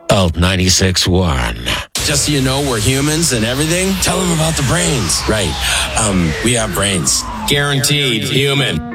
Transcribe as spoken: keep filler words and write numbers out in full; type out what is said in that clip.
Alt ninety-six point one. Just so you know, we're humans and everything. Tell them about the brains. Right. Um, we have brains. Guaranteed human.